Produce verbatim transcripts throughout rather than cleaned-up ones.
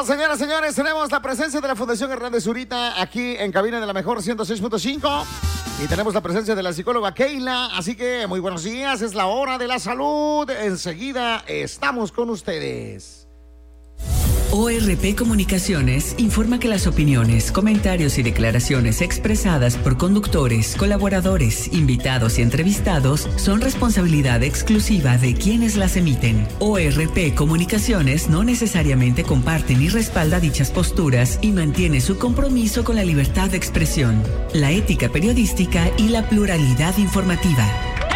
Bueno, señoras y señores, tenemos la presencia de la Fundación Hernández Zurita aquí en cabina de la mejor ciento seis punto cinco y tenemos la presencia de la psicóloga Keila, así que muy buenos días, es la hora de la salud, enseguida estamos con ustedes. O R P Comunicaciones informa que las opiniones, comentarios y declaraciones expresadas por conductores, colaboradores, invitados y entrevistados son responsabilidad exclusiva de quienes las emiten. O R P Comunicaciones no necesariamente comparte ni respalda dichas posturas y mantiene su compromiso con la libertad de expresión, la ética periodística y la pluralidad informativa.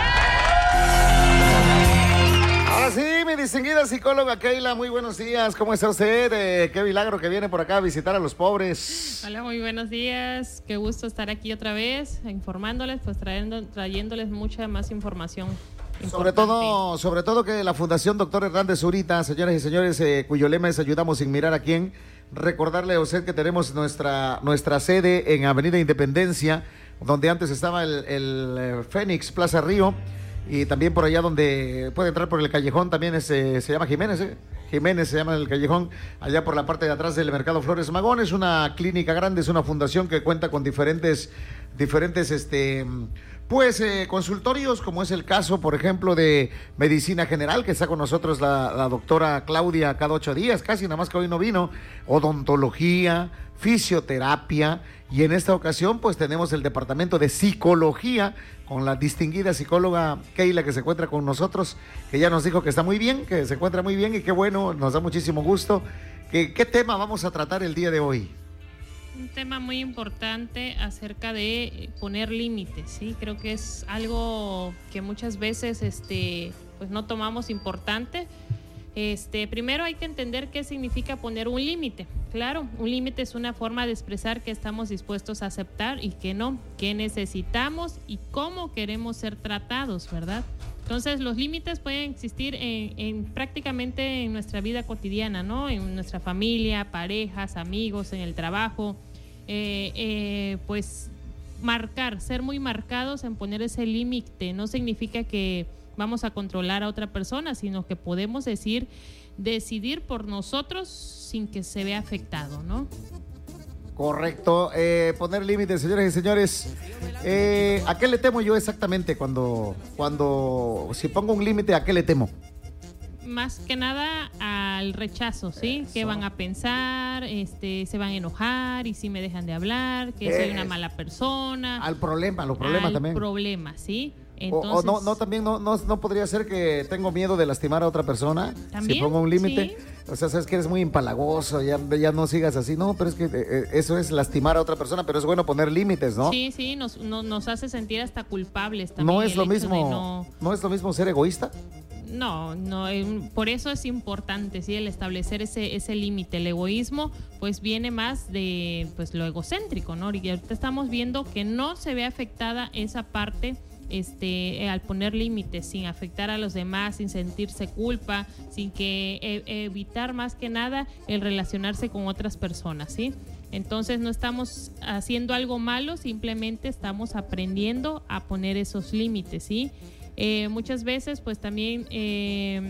Distinguida psicóloga Keila, muy buenos días, ¿cómo está usted? Eh, qué milagro que viene por acá a visitar a los pobres. Hola, muy buenos días, qué gusto estar aquí otra vez, informándoles, pues trayendo, trayéndoles mucha más información. Sobre todo, sobre todo que la Fundación Doctor Hernández Zurita, señoras y señores, eh, cuyo lema es ayudamos sin mirar a quién, recordarle a usted que tenemos nuestra, nuestra sede en Avenida Independencia, donde antes estaba el, el eh, Fénix Plaza Río. Y también por allá donde puede entrar por el callejón, también es, eh, se llama Jiménez, ¿eh? Jiménez se llama el callejón, allá por la parte de atrás del Mercado Flores Magón. Es una clínica grande, es una fundación que cuenta con diferentes, diferentes, este, pues, eh, consultorios, como es el caso, por ejemplo, de Medicina General, que está con nosotros la, la doctora Claudia cada ocho días, casi nada más que hoy no vino, odontología, fisioterapia, y en esta ocasión pues tenemos el departamento de psicología con la distinguida psicóloga Keila, que se encuentra con nosotros, que ya nos dijo que está muy bien, que se encuentra muy bien y qué bueno, nos da muchísimo gusto. ¿Qué, qué tema vamos a tratar el día de hoy? Un tema muy importante acerca de poner límites, ¿sí? Creo que es algo que muchas veces este, pues no tomamos importante. Este, primero hay que entender qué significa poner un límite. Claro, un límite es una forma de expresar que estamos dispuestos a aceptar y que no, qué necesitamos y cómo queremos ser tratados, ¿verdad? Entonces, los límites pueden existir en, en prácticamente en nuestra vida cotidiana, ¿no? En nuestra familia, parejas, amigos, en el trabajo. Eh, eh, pues marcar, ser muy marcados en poner ese límite no significa que vamos a controlar a otra persona, sino que podemos decir, decidir por nosotros sin que se vea afectado, ¿no? Correcto, eh, poner límites, señoras y señores. Eh, ¿A qué le temo yo exactamente cuando, cuando si pongo un límite, a qué le temo? Más que nada al rechazo, ¿sí? Eso. ¿Qué van a pensar? Este, se van a enojar y si me dejan de hablar, que eh, soy una mala persona. Al problema, los problemas al también. Al problema, ¿sí? Entonces, o, o no, no, también no, no, no podría ser que tengo miedo de lastimar a otra persona. ¿También? Si pongo un límite. Sí. O sea, sabes que eres muy empalagoso, ya, ya no sigas así. No, pero es que eh, eso es lastimar a otra persona, pero es bueno poner límites, ¿no? Sí, sí, nos, no, nos hace sentir hasta culpables también. No es lo mismo, no... no es lo mismo ser egoísta. No, no, por eso es importante, sí, el establecer ese ese límite. El egoísmo, pues viene más de pues lo egocéntrico, ¿no? Y ahorita estamos viendo que no se ve afectada esa parte. Este, al poner límites sin afectar a los demás, sin sentirse culpa, sin que e- evitar más que nada el relacionarse con otras personas, ¿sí? Entonces no estamos haciendo algo malo, simplemente estamos aprendiendo a poner esos límites, ¿sí? Eh, muchas veces pues también eh,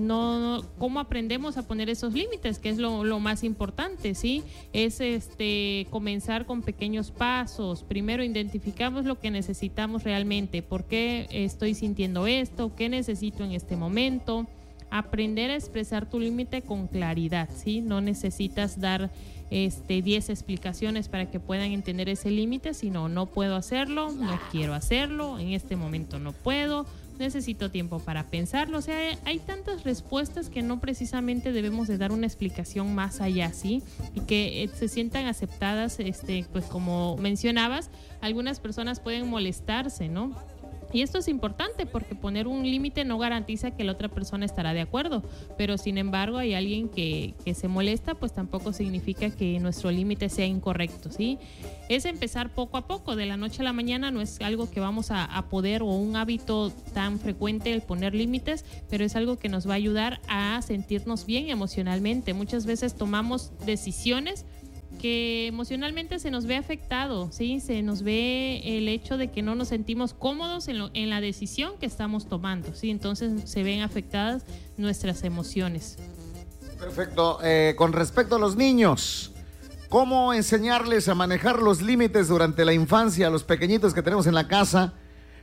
no, ¿cómo aprendemos a poner esos límites? Que es lo, lo más importante, ¿sí? Es este, comenzar con pequeños pasos. Primero identificamos lo que necesitamos realmente. ¿Por qué estoy sintiendo esto? ¿Qué necesito en este momento? Aprender a expresar tu límite con claridad, ¿sí? No necesitas dar este, diez explicaciones para que puedan entender ese límite, sino no puedo hacerlo, no quiero hacerlo, en este momento no puedo, necesito tiempo para pensarlo. O sea, hay tantas respuestas que no precisamente debemos de dar una explicación más allá, ¿sí? Y que eh, se sientan aceptadas, este, pues como mencionabas, algunas personas pueden molestarse, ¿no? Y esto es importante porque poner un límite no garantiza que la otra persona estará de acuerdo, pero sin embargo hay alguien que, que se molesta, pues tampoco significa que nuestro límite sea incorrecto, ¿sí? Es empezar poco a poco, de la noche a la mañana no es algo que vamos a, a poder o un hábito tan frecuente el poner límites, pero es algo que nos va a ayudar a sentirnos bien emocionalmente. Muchas veces tomamos decisiones que emocionalmente se nos ve afectado, ¿sí? Se nos ve el hecho de que no nos sentimos cómodos en, lo, en la decisión que estamos tomando, ¿sí? Entonces se ven afectadas nuestras emociones. Perfecto. Eh, con respecto a los niños, ¿cómo enseñarles a manejar los límites durante la infancia a los pequeñitos que tenemos en la casa?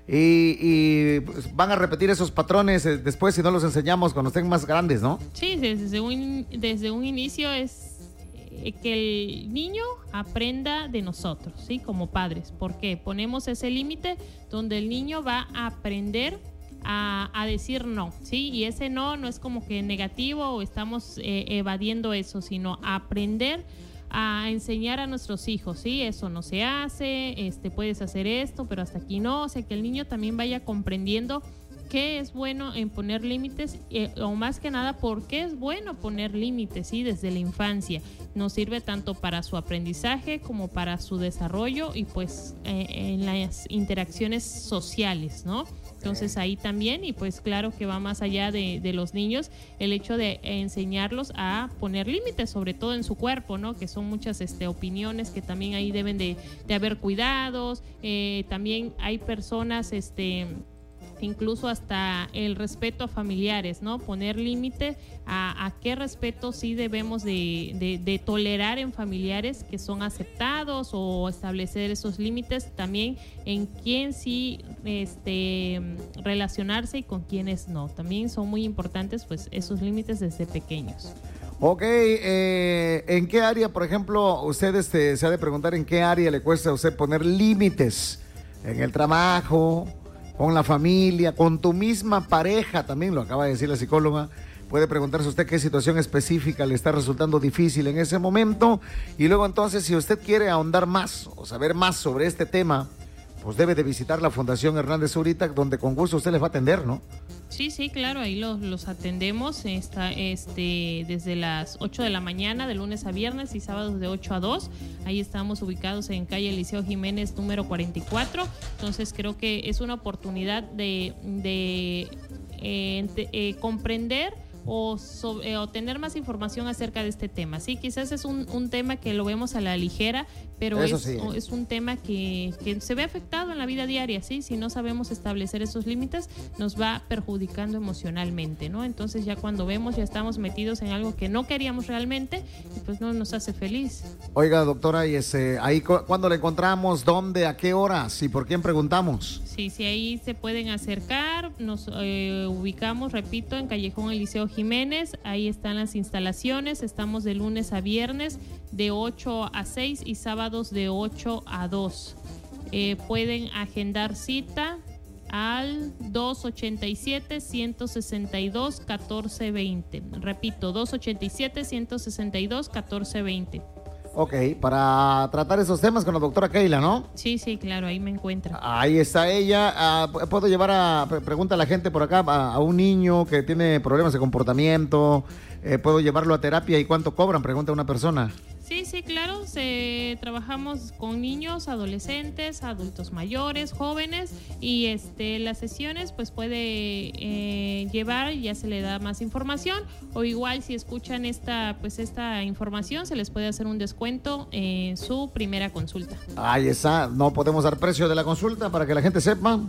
Y, y pues, van a repetir esos patrones eh, después si no los enseñamos cuando estén más grandes, ¿no? Sí, desde un, desde un inicio es eh, que el niño aprenda de nosotros, ¿sí? Como padres. ¿Por qué? Ponemos ese límite donde el niño va a aprender a, a decir no, ¿sí? Y ese no no es como que negativo o estamos eh, evadiendo eso, sino aprender a enseñar a nuestros hijos, sí, eso no se hace, este, puedes hacer esto, pero hasta aquí no, o sea, que el niño también vaya comprendiendo qué es bueno en poner límites, eh, o más que nada, por qué es bueno poner límites, sí, desde la infancia. Nos sirve tanto para su aprendizaje como para su desarrollo y pues eh, en las interacciones sociales, ¿no? Entonces ahí también, y pues claro que va más allá de, de los niños, el hecho de enseñarlos a poner límites, sobre todo en su cuerpo, ¿no? Que son muchas este, opiniones que también ahí deben de, de haber cuidados. Eh, también hay personas, este... incluso hasta el respeto a familiares, ¿no? Poner límite a, a qué respeto sí debemos de, de, de tolerar en familiares que son aceptados, o establecer esos límites también en quién sí este, relacionarse y con quiénes no. También son muy importantes pues esos límites desde pequeños. Ok, eh, ¿en qué área, por ejemplo, usted este, se ha de preguntar en qué área le cuesta a usted poner límites? ¿En el trabajo, con la familia, con tu misma pareja? También lo acaba de decir la psicóloga. Puede preguntarse usted qué situación específica le está resultando difícil en ese momento. Y luego entonces, si usted quiere ahondar más o saber más sobre este tema, pues debe de visitar la Fundación Hernández Zurita, donde con gusto usted les va a atender, ¿no? Sí, sí, claro, ahí los, los atendemos está, este, desde las ocho de la mañana, de lunes a viernes, y sábados de ocho a dos. Ahí estamos ubicados en calle Eliseo Jiménez, número cuarenta y cuatro. Entonces creo que es una oportunidad de, de eh, de, eh, comprender o, sobre, o tener más información acerca de este tema. Sí, quizás es un, un tema que lo vemos a la ligera, pero es, sí. es un tema que, que se ve afectado en la vida diaria, ¿sí? Si no sabemos establecer esos límites, nos va perjudicando emocionalmente, ¿no? Entonces ya cuando vemos, ya estamos metidos en algo que no queríamos realmente, y pues no nos hace feliz. Oiga, doctora, y ese, ahí ¿cuándo la encontramos? ¿Dónde? ¿A qué horas? ¿Y por quién preguntamos? Sí, sí, ahí se pueden acercar. Nos eh, ubicamos, repito, en Callejón Eliseo Jiménez. Ahí están las instalaciones. Estamos de lunes a viernes de ocho a seis y sábados de ocho a dos. Eh, pueden agendar cita al dos ochenta y siete, ciento sesenta y dos, catorce veinte. Repito, dos ochenta y siete, ciento sesenta y dos, catorce veinte. Ok, para tratar esos temas con la doctora Keila, ¿no? Sí, sí, claro, ahí me encuentra. Ahí está ella. Uh, ¿Puedo llevar a, pregunta a la gente por acá, a, a un niño que tiene problemas de comportamiento? Eh, ¿Puedo llevarlo a terapia y cuánto cobran? Pregunta una persona. Sí, sí, claro, se, trabajamos con niños, adolescentes, adultos mayores, jóvenes, y este las sesiones pues puede eh, llevar, ya se le da más información, o igual si escuchan esta pues esta información se les puede hacer un descuento en su primera consulta. Ahí está, no podemos dar precio de la consulta para que la gente sepa.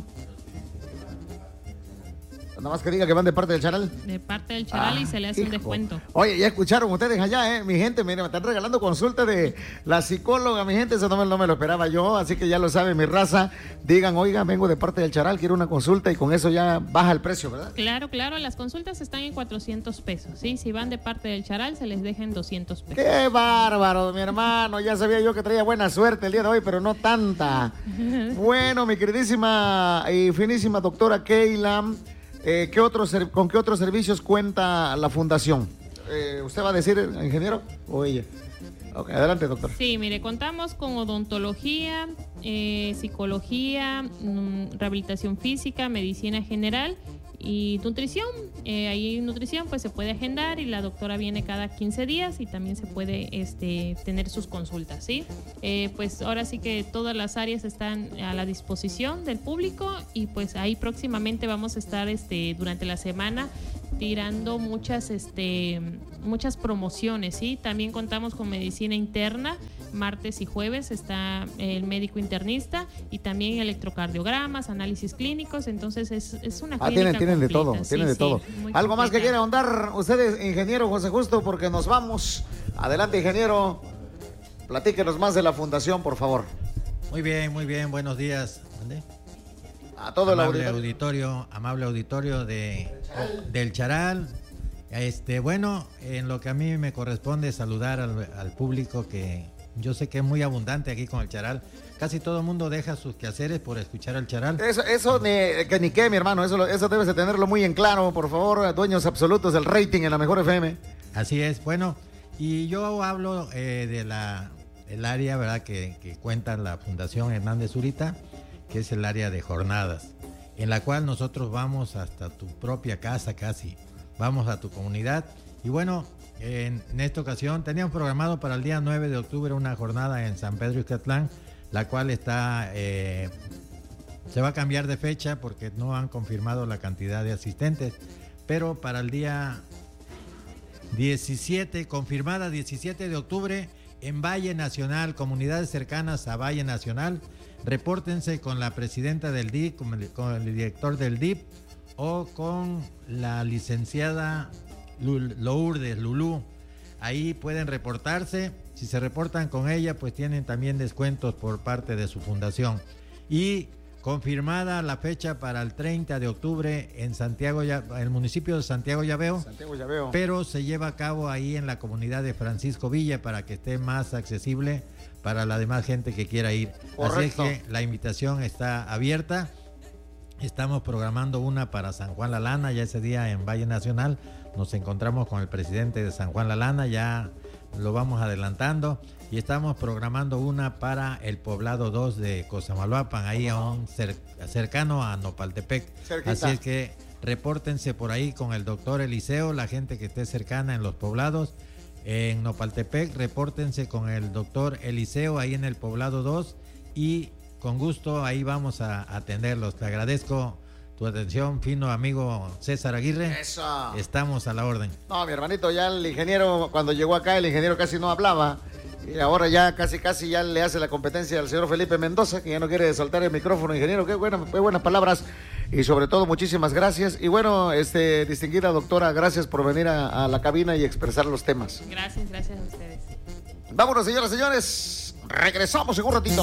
Nada más que diga que van de parte del Charal. De parte del Charal ah, y se le hace hijo. un descuento. Oye, ya escucharon ustedes allá, ¿eh? Mi gente, miren, me están regalando consultas de la psicóloga, mi gente, eso no me, no me lo esperaba yo, así que ya lo sabe mi raza. Digan, oiga, vengo de parte del Charal, quiero una consulta, y con eso ya baja el precio, ¿verdad? Claro, claro, las consultas están en cuatrocientos pesos, ¿sí? Si van de parte del Charal, se les deja en doscientos pesos. ¡Qué bárbaro, mi hermano! Ya sabía yo que traía buena suerte el día de hoy, pero no tanta. Bueno, mi queridísima y finísima doctora Keila, Eh, ¿qué otros, ¿con qué otros servicios cuenta la fundación? Eh, ¿Usted va a decir, ingeniero, o ella? Ok, adelante, doctor. Sí, mire, contamos con odontología, eh, psicología, mm, rehabilitación física, medicina general y nutrición. Eh, ahí nutrición pues se puede agendar y la doctora viene cada quince días y también se puede este, tener sus consultas, ¿sí? Eh, pues ahora sí que todas las áreas están a la disposición del público y pues ahí próximamente vamos a estar este, durante la semana tirando muchas, este, muchas promociones, ¿sí? También contamos con medicina interna, martes y jueves está el médico internista y también electrocardiogramas, análisis clínicos, entonces es, es una ah, clínica tienen, tienen de todo, sí, tienen de sí, todo. ¿Algo más que quiera ahondar ustedes, ingeniero José Justo? Porque nos vamos. Adelante, ingeniero. Platíquenos más de la fundación, por favor. Muy bien, muy bien, buenos días. ¿Dónde? A todo el amable auditorio. auditorio, amable auditorio de, del Charal. Este, bueno, en lo que a mí me corresponde saludar al, al público, que yo sé que es muy abundante aquí con el Charal. Casi todo el mundo deja sus quehaceres por escuchar al Charal. Eso, eso ni, que ni qué, mi hermano, eso, eso debes de tenerlo muy en claro, por favor, dueños absolutos del rating en la Mejor F M. Así es, bueno, y yo hablo eh, de la el área, ¿verdad?, que, que cuenta la Fundación Hernández Zurita, que es el área de jornadas, en la cual nosotros vamos hasta tu propia casa casi, vamos a tu comunidad. Y bueno, en, en esta ocasión teníamos programado para el día nueve de octubre una jornada en San Pedro Ixtatlán, la cual está, eh, se va a cambiar de fecha porque no han confirmado la cantidad de asistentes, pero para el día diecisiete, confirmada diecisiete de octubre, en Valle Nacional, comunidades cercanas a Valle Nacional, repórtense con la presidenta del D I P, con el, con el director del D I P o con la licenciada Lourdes Lulú. Ahí pueden reportarse. Si se reportan con ella, pues tienen también descuentos por parte de su fundación. Y confirmada la fecha para el treinta de octubre en Santiago, el municipio de Santiago Llaveo, Santiago Llaveo, pero se lleva a cabo ahí en la comunidad de Francisco Villa para que esté más accesible para la demás gente que quiera ir. Correcto. Así es que la invitación está abierta. Estamos programando una para San Juan La Lana, ya ese día en Valle Nacional nos encontramos con el presidente de San Juan La Lana, ya lo vamos adelantando, y estamos programando una para el poblado dos de Cosamaloapan, ahí a un cer cercano a Nopaltepec. Cerquita. Así es que repórtense por ahí con el doctor Eliseo, la gente que esté cercana en los poblados. En Nopaltepec, repórtense con el doctor Eliseo ahí en el poblado dos y con gusto ahí vamos a atenderlos. Te agradezco tu atención, fino amigo César Aguirre. Eso. Estamos a la orden. No, mi hermanito, ya el ingeniero, cuando llegó acá, el ingeniero casi no hablaba. Y ahora ya casi casi ya le hace la competencia al señor Felipe Mendoza, que ya no quiere soltar el micrófono. Ingeniero, qué, buena, qué buenas palabras. Y sobre todo, muchísimas gracias. Y bueno, este distinguida doctora, gracias por venir a, a la cabina y expresar los temas. Gracias, gracias a ustedes. Vámonos, señoras y señores. Regresamos en un ratito.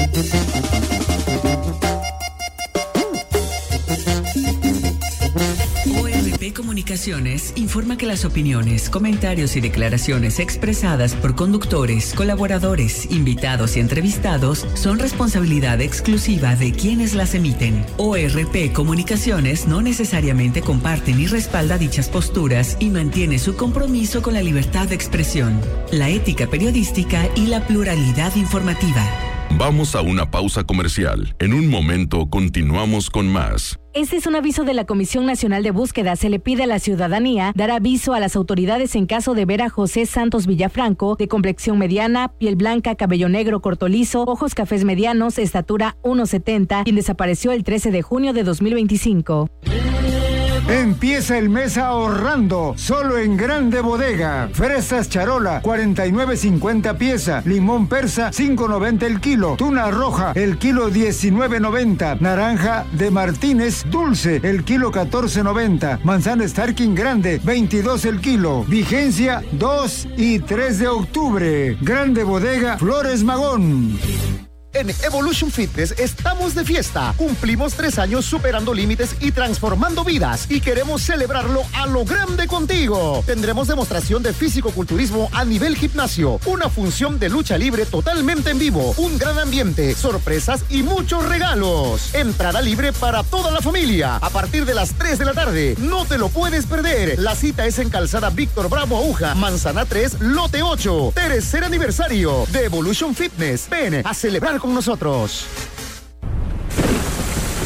O R P Comunicaciones informa que las opiniones, comentarios y declaraciones expresadas por conductores, colaboradores, invitados y entrevistados son responsabilidad exclusiva de quienes las emiten. O R P Comunicaciones no necesariamente comparte ni respalda dichas posturas y mantiene su compromiso con la libertad de expresión, la ética periodística y la pluralidad informativa. Vamos a una pausa comercial. En un momento continuamos con más. Este es un aviso de la Comisión Nacional de Búsqueda. Se le pide a la ciudadanía dar aviso a las autoridades en caso de ver a José Santos Villafranco, de complexión mediana, piel blanca, cabello negro corto liso, ojos cafés medianos, estatura uno setenta, quien desapareció el trece de junio de dos mil veinticinco. Empieza el mes ahorrando, solo en Grande Bodega. Fresas Charola, cuarenta y nueve cincuenta pieza. Limón persa, cinco noventa el kilo. Tuna roja, el kilo diecinueve noventa. Naranja de Martínez, dulce, el kilo catorce noventa. Manzana Starking grande, veintidós el kilo. Vigencia dos y tres de octubre. Grande Bodega, Flores Magón. En Evolution Fitness estamos de fiesta. Cumplimos tres años superando límites y transformando vidas y queremos celebrarlo a lo grande contigo. Tendremos demostración de físico-culturismo a nivel gimnasio, una función de lucha libre totalmente en vivo, un gran ambiente, sorpresas y muchos regalos. Entrada libre para toda la familia a partir de las tres de la tarde. No te lo puedes perder. La cita es en Calzada Víctor Bravo Aguja, Manzana tres, Lote ocho. Tercer aniversario de Evolution Fitness. Ven a celebrar con nosotros.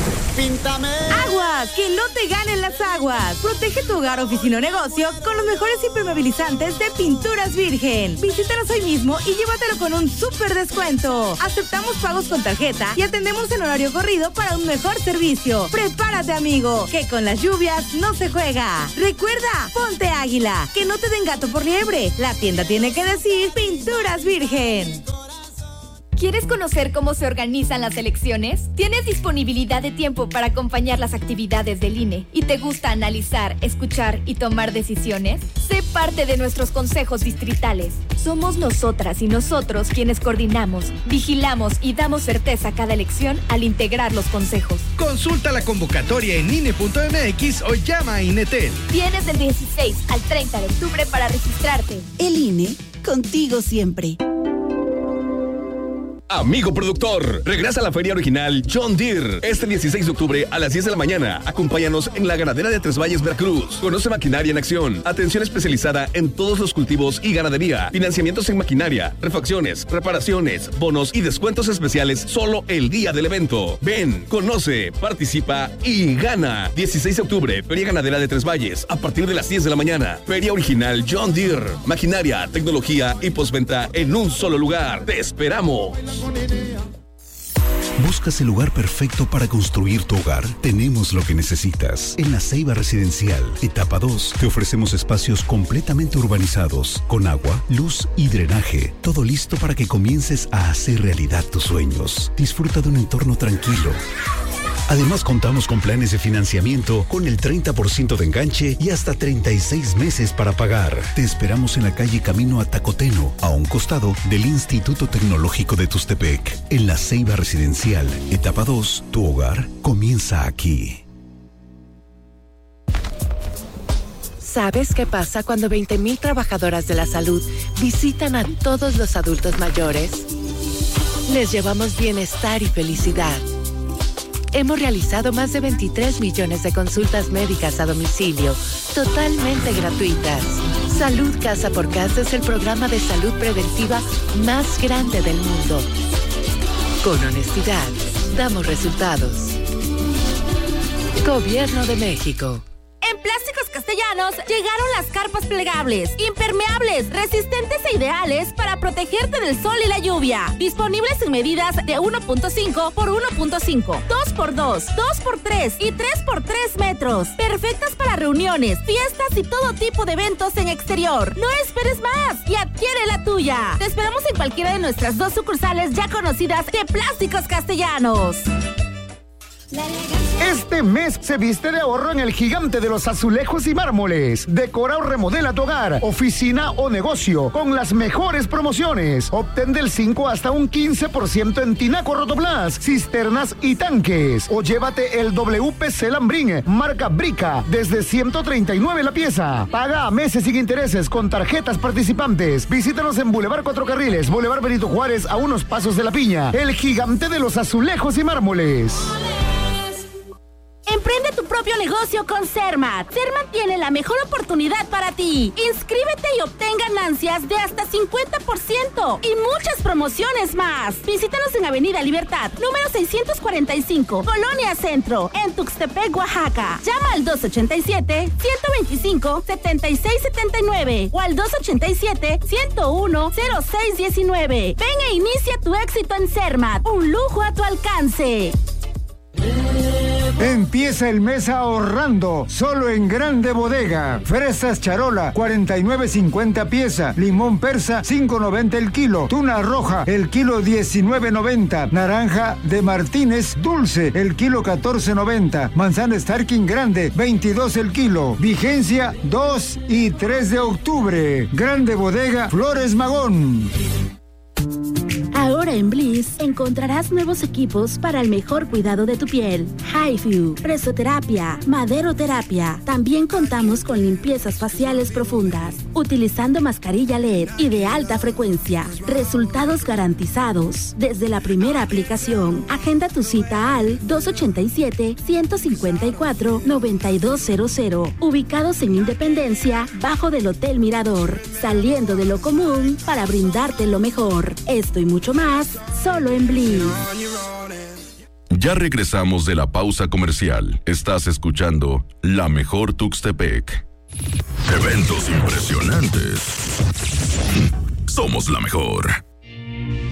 píntame. Aguas, que no te ganen las aguas. Protege tu hogar, oficina o negocio con los mejores impermeabilizantes de Pinturas Virgen. Visítanos hoy mismo y llévatelo con un súper descuento. Aceptamos pagos con tarjeta y atendemos en horario corrido para un mejor servicio. Prepárate, amigo, que con las lluvias no se juega. Recuerda, ponte Águila, que no te den gato por liebre. La tienda tiene que decir Pinturas Virgen. ¿Quieres conocer cómo se organizan las elecciones? ¿Tienes disponibilidad de tiempo para acompañar las actividades del I N E? ¿Y te gusta analizar, escuchar y tomar decisiones? Sé parte de nuestros consejos distritales. Somos nosotras y nosotros quienes coordinamos, vigilamos y damos certeza a cada elección al integrar los consejos. Consulta la convocatoria en I N E punto M X o llama a INETEL. Tienes del dieciséis al treinta de octubre para registrarte. El I N E, contigo siempre. Amigo productor, regresa a la feria original John Deere este dieciséis de octubre a las diez de la mañana. Acompáñanos en la ganadera de Tres Valles, Veracruz. Conoce maquinaria en acción, atención especializada en todos los cultivos y ganadería, financiamientos en maquinaria, refacciones, reparaciones, bonos y descuentos especiales solo el día del evento. Ven, conoce, participa y gana. dieciséis de octubre, Feria Ganadera de Tres Valles, a partir de las diez de la mañana. Feria original John Deere, maquinaria, tecnología y postventa en un solo lugar. Te esperamos. ¿Buscas el lugar perfecto para construir tu hogar? Tenemos lo que necesitas. En La Ceiba Residencial, etapa dos, te ofrecemos espacios completamente urbanizados, con agua, luz y drenaje. Todo listo para que comiences a hacer realidad tus sueños. Disfruta de un entorno tranquilo. Además, contamos con planes de financiamiento con el treinta por ciento de enganche y hasta treinta y seis meses para pagar. Te esperamos en la calle Camino a Tacoteno, a un costado del Instituto Tecnológico de Tustepec. En La Ceiba Residencial, etapa dos, tu hogar comienza aquí. ¿Sabes qué pasa cuando veinte mil trabajadoras de la salud visitan a todos los adultos mayores? Les llevamos bienestar y felicidad. Hemos realizado más de veintitrés millones de consultas médicas a domicilio, totalmente gratuitas. Salud Casa por Casa es el programa de salud preventiva más grande del mundo. Con honestidad, damos resultados. Gobierno de México. En Plásticos Castellanos llegaron las carpas plegables, impermeables, resistentes e ideales para protegerte del sol y la lluvia. Disponibles en medidas de uno punto cinco por uno punto cinco, dos por dos, dos por tres y tres por tres metros. Perfectas para reuniones, fiestas y todo tipo de eventos en exterior. No esperes más y adquiere la tuya. Te esperamos en cualquiera de nuestras dos sucursales ya conocidas de Plásticos Castellanos. Este mes se viste de ahorro en el gigante de los azulejos y mármoles. Decora o remodela tu hogar, oficina o negocio con las mejores promociones. Obtén del cinco hasta un quince por ciento en tinaco rotoplas, cisternas y tanques. O llévate el W P C Lambrín, marca Brica, desde ciento treinta y nueve la pieza. Paga a meses sin intereses con tarjetas participantes. Visítanos en Boulevard Cuatro Carriles, Boulevard Benito Juárez, a unos pasos de la Piña. El gigante de los azulejos y mármoles. Emprende tu propio negocio con Cermat. Cermat tiene la mejor oportunidad para ti. Inscríbete y obtén ganancias de hasta cincuenta por ciento y muchas promociones más. Visítanos en Avenida Libertad, número seiscientos cuarenta y cinco, Colonia Centro, en Tuxtepec, Oaxaca. Llama al dos ochenta y siete, ciento veinticinco, setenta y seis setenta y nueve o al dos ochenta y siete, ciento uno, cero seis diecinueve. Ven e inicia tu éxito en Cermat. Un lujo a tu alcance. Empieza el mes ahorrando, solo en Grande Bodega. Fresas Charola, cuarenta y nueve cincuenta pieza. Limón persa, cinco noventa el kilo. Tuna roja, el kilo diecinueve noventa. Naranja de Martínez, dulce, el kilo catorce noventa. Manzana Starking grande, veintidós el kilo. Vigencia dos y tres de octubre. Grande Bodega, Flores Magón. Ahora en Bliss encontrarás nuevos equipos para el mejor cuidado de tu piel. HiFu, presoterapia, maderoterapia. También contamos con limpiezas faciales profundas, utilizando mascarilla L E D y de alta frecuencia. Resultados garantizados desde la primera aplicación. Agenda tu cita al dos ochenta y siete, ciento cincuenta y cuatro, noventa y dos cero cero. Ubicados en Independencia, bajo del Hotel Mirador. Saliendo de lo común para brindarte lo mejor. Esto y mucho más, solo en Bliss. Ya regresamos de la pausa comercial. Estás escuchando La Mejor Tuxtepec. Eventos impresionantes. Somos la mejor.